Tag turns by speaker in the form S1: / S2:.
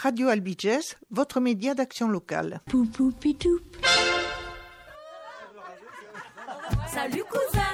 S1: Radio Albigès, votre média d'action locale.
S2: Salut cousin.